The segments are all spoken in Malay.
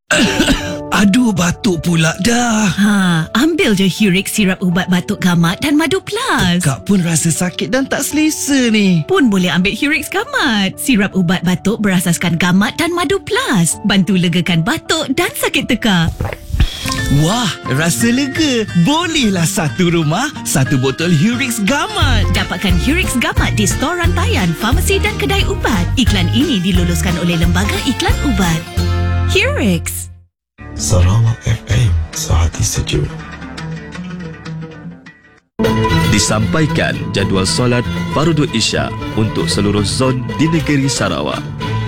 Aduh, batuk pula dah. Ambil je Hurix sirap ubat batuk gamat dan Madu Plus. Kak pun rasa sakit dan tak selesa ni. Pun boleh ambil Hurix gamat. Sirap ubat batuk berasaskan gamat dan Madu Plus. Bantu legakan batuk dan sakit tekak. Wah, rasa lega. Bolehlah satu rumah, satu botol Hurix gamat. Dapatkan Hurix gamat di stor rantaian, farmasi dan kedai ubat. Iklan ini diluluskan oleh Lembaga Iklan Ubat. Hurix. Sarawak FM, sehati sejuk. Disampaikan jadual solat Fardhu Isya untuk seluruh zon di negeri Sarawak.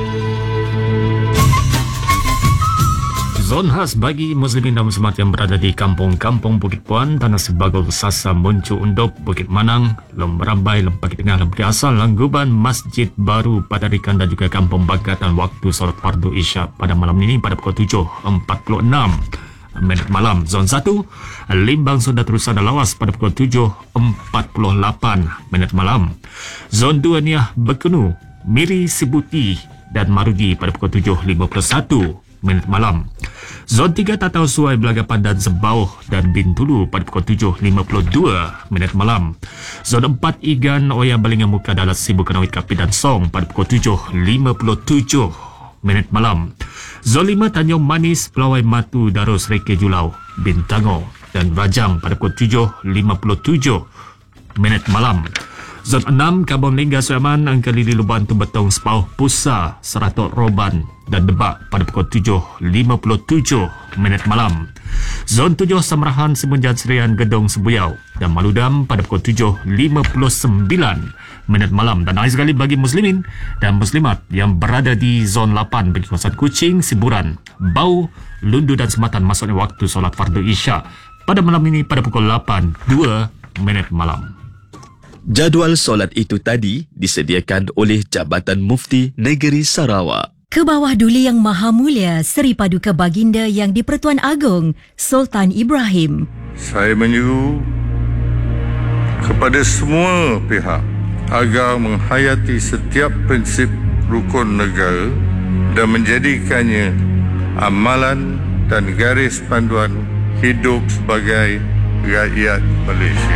Zon khas bagi Muslimin dan Muslimat yang berada di kampung-kampung Bukit Puan, Tanah Sebagul, Sasa, Muncu, Undop, Bukit Manang, Lom Merambai, Lom Pakit Tengah, Lom Pakit Asal, Langguban, Masjid Baru, Padarikan dan juga Kampung Bagat, dan waktu solat Fardhu Isya pada malam ini pada pukul 7.46 minit malam. Zon 1, Limbang, Sunda, Terusan dan Lawas pada pukul 7.48 minit malam. Zon 2, Niah, Bekenu, Miri, Sibuti dan Marugi pada pukul 7.51 minit malam. Zon 3, Tatau, Suai, Belagapan dan Sebauh dan Bintulu pada pukul 7.52 minit malam. Zon 4, Igan, Oya, Balingan, Muka, Dalat, Sibu, Kenawit, Kapi dan Song pada pukul 7.57 minit malam. Zon 5, Tanjung Manis, Pelawai, Matu, Darus, Reke, Julau, Bintango dan Rajang pada pukul 7.57 minit malam. Zon 6, Kabon Lingga, Suyaman, Angka Lili, Luban, Tumbetong, Sepauh, Pusa, Seratok, Roban dan Debak pada pukul 7.57 minit malam. Zon 7, Samrahan, Simunjan, Serian, Gedong, Sebuyau dan Maludam pada pukul 7.59 minit malam. Dan akhir sekali bagi Muslimin dan Muslimat yang berada di Zon 8 bagi kawasan Kuching, Siburan, Bau, Lundu dan Sematan, maksudnya waktu solat Fardhu Isya pada malam ini pada pukul 8.02 minit malam. Jadual solat itu tadi disediakan oleh Jabatan Mufti Negeri Sarawak. Ke bawah Duli Yang Maha Mulia Seri Paduka Baginda Yang di-Pertuan Agong Sultan Ibrahim. Saya menyeru kepada semua pihak agar menghayati setiap prinsip rukun negara dan menjadikannya amalan dan garis panduan hidup sebagai rakyat Malaysia.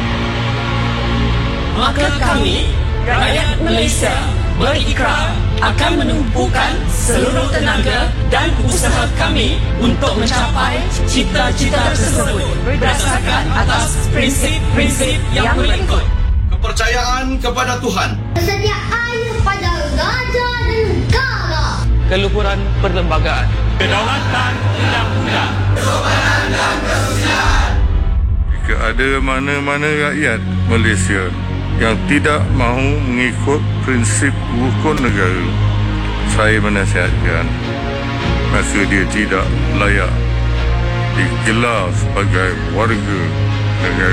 Maka kami, rakyat Malaysia, berikrar akan menumpukan seluruh tenaga dan usaha kami untuk mencapai cita-cita tersebut berdasarkan atas prinsip-prinsip yang berikut. Kepercayaan kepada Tuhan, kesetiaan kepada raja dan negara, keluhuran perlembagaan, kedaulatan undang-undang, kesopanan dan kesusilaan. Jika ada mana-mana rakyat Malaysia yang tidak mahu mengikut prinsip rukun negara, saya menasihatkan maka dia tidak layak digelar sebagai warga negara.